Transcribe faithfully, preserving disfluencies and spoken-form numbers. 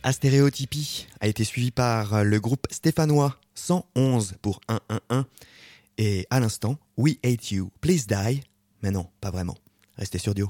Astéréotypie a été suivi par le groupe stéphanois cent onze pour cent onze. Et à l'instant, We Hate You, Please Die. Mais non, pas vraiment. Restez sur Dio.